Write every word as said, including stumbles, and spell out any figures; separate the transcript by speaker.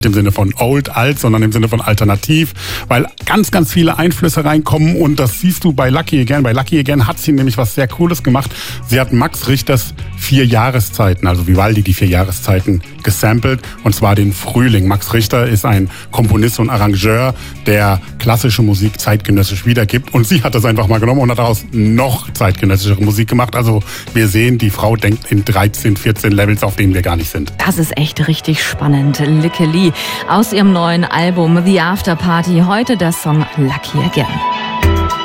Speaker 1: im Sinne von old, alt, sondern im Sinne von alternativ, weil ganz, ganz viele Einflüsse reinkommen und das siehst du bei Lucky Again. Bei Lucky Again hat sie nämlich was sehr Cooles gemacht. Sie hat Max Richters vier Jahreszeiten, also Vivaldi die vier Jahreszeiten gesampelt und zwar den Frühling. Max Richter ist ein Komponist und Arrangeur, der klassische Musik zeitgenössisch wiedergibt und sie hat das einfach mal genommen und hat daraus noch zeitgenössischere Musik gemacht. Also wir sehen, die Frau denkt in dreizehn, vierzehn Levels, auf denen wir gar nicht sind.
Speaker 2: Das ist echt richtig spannend. Likke Lee aus ihrem neuen Album The After Party. Heute der Song Lucky Again.